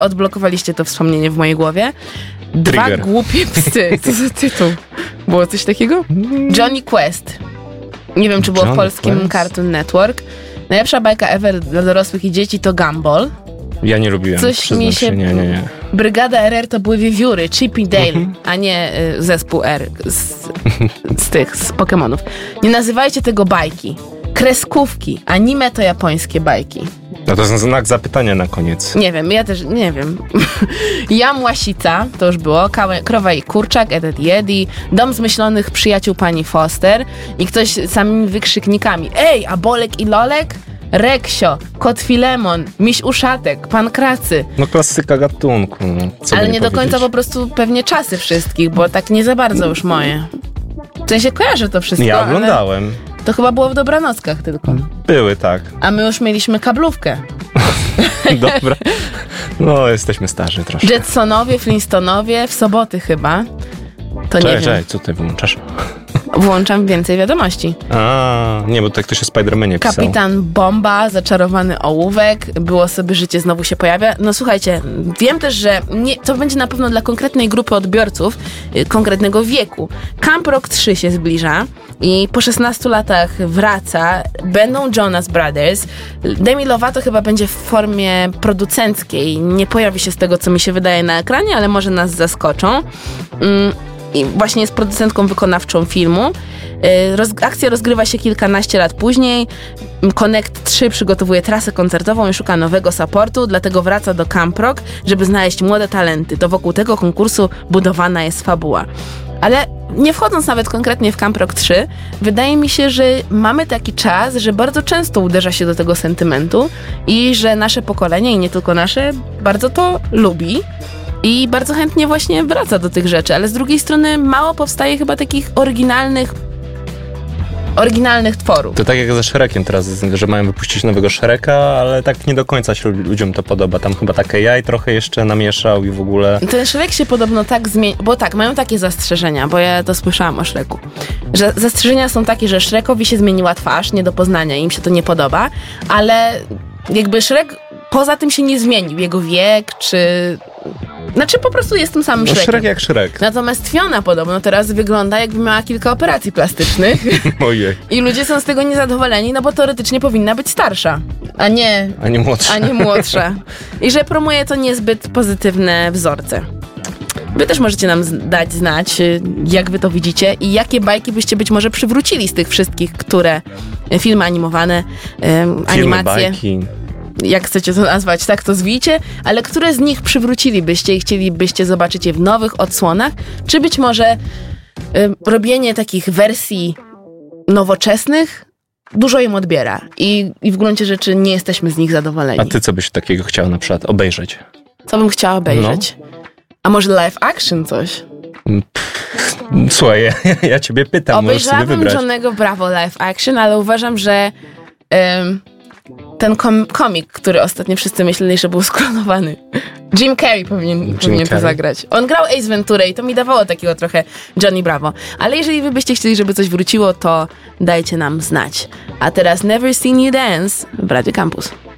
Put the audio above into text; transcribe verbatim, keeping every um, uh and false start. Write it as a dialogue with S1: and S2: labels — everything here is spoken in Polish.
S1: odblokowaliście to wspomnienie w mojej głowie. Dwa
S2: Trigger.
S1: głupie psy. Co za tytuł? Było coś takiego? Johnny Quest. Nie wiem, czy było
S2: Johnny
S1: w polskim
S2: Quest?
S1: Cartoon Network. Najlepsza bajka ever dla dorosłych i dzieci to Gumball.
S2: Ja nie lubiłem,
S1: Coś
S2: przyznam
S1: mi się-
S2: Nie, nie, nie.
S1: Brygada R R to były wiewióry, Chip i Dale, a nie y, zespół R z, z tych, z Pokemonów. Nie nazywajcie tego bajki. Kreskówki. Anime to japońskie bajki.
S2: No to jest znak zapytania na koniec.
S1: Nie wiem, ja też nie wiem. Jam Łasica, to już było, Kałę, Krowa i Kurczak, Edet i Eddie, Dom zmyślonych przyjaciół pani Foster i ktoś samymi wykrzyknikami. Ej, a Bolek i Lolek? Reksio, Kot Filemon, Miś Uszatek, Pan Kracy.
S2: No klasyka gatunku. No. Co
S1: Ale
S2: by
S1: nie do końca
S2: powiedzieć?
S1: po prostu pewnie czasy wszystkich, bo tak nie za bardzo już moje. W sensie kojarzę to wszystko,
S2: Ja
S1: ale
S2: oglądałem.
S1: to chyba było w dobranockach tylko.
S2: Były, tak.
S1: A my już mieliśmy kablówkę.
S2: Dobra. No, jesteśmy starzy troszkę.
S1: Jetsonowie, Flintstonowie, w soboty chyba. To nie
S2: Cześć,
S1: wiem.
S2: cześć, co ty włączasz?
S1: Włączam więcej wiadomości.
S2: A, nie, bo tak ktoś o Spider-Manie pisał.
S1: Kapitan Bomba, Zaczarowany Ołówek, Było sobie życie, znowu się pojawia. No słuchajcie, wiem też, że nie, to będzie na pewno dla konkretnej grupy odbiorców, y, konkretnego wieku. Camp Rock trzy się zbliża i po szesnastu latach wraca. Będą Jonas Brothers. Demi Lovato chyba będzie w formie producenckiej. Nie pojawi się z tego, co mi się wydaje na ekranie, ale może nas zaskoczą. Mm. I właśnie jest producentką wykonawczą filmu. Roz, akcja rozgrywa się kilkanaście lat później. Connect trzy przygotowuje trasę koncertową i szuka nowego supportu, dlatego wraca do Camp Rock, żeby znaleźć młode talenty. To wokół tego konkursu budowana jest fabuła. Ale nie wchodząc nawet konkretnie w Camp Rock trzy, wydaje mi się, że mamy taki czas, że bardzo często uderza się do tego sentymentu i że nasze pokolenie, i nie tylko nasze, bardzo to lubi. I bardzo chętnie właśnie wraca do tych rzeczy, ale z drugiej strony mało powstaje chyba takich oryginalnych oryginalnych tworów.
S2: To tak jak ze Shrekiem teraz, że mają wypuścić nowego Shreka, ale tak nie do końca się ludziom to podoba. Tam chyba takie jaj trochę jeszcze namieszał i w ogóle...
S1: Ten Shrek się podobno tak zmienił, bo tak, mają takie zastrzeżenia, bo ja to słyszałam o Shreku, że zastrzeżenia są takie, że Shrekowi się zmieniła twarz, nie do poznania, im się to nie podoba, ale jakby Shrek poza tym się nie zmienił, jego wiek, czy... Znaczy po prostu jest tym samym
S2: No
S1: Shrekiem.
S2: Shrek jak Shrek.
S1: Natomiast Fiona podobno teraz wygląda, jakby miała kilka operacji plastycznych.
S2: Ojej.
S1: I ludzie są z tego niezadowoleni, no bo teoretycznie powinna być starsza, a nie,
S2: A nie młodszy.
S1: a nie młodsza. I że promuje to niezbyt pozytywne wzorce. Wy też możecie nam z- dać znać, y, jak wy to widzicie i jakie bajki byście być może przywrócili z tych wszystkich, które y, filmy animowane, y,
S2: Filmy,
S1: animacje,
S2: bajki.
S1: jak chcecie to nazwać, tak to zwijcie, ale które z nich przywrócilibyście i chcielibyście zobaczyć je w nowych odsłonach, czy być może y, robienie takich wersji nowoczesnych dużo im odbiera i, i w gruncie rzeczy nie jesteśmy z nich zadowoleni.
S2: A ty co byś takiego chciała na przykład obejrzeć?
S1: Co bym chciała obejrzeć? A może live action coś?
S2: Słuchaj, ja, ja ciebie pytam, możesz sobie
S1: Obejrzałabym
S2: wybrać.
S1: Johnnego Bravo live action, ale uważam, że ym, ten kom- komik, który ostatnio wszyscy myśleli, że był sklonowany, Jim Carrey powinien, powinien to
S2: Carrey?
S1: zagrać. On grał Ace Ventura i to mi dawało takiego trochę Johnny Bravo. Ale jeżeli wy byście chcieli, żeby coś wróciło, to dajcie nam znać. A teraz Never Seen You Dance w Radiu Campus.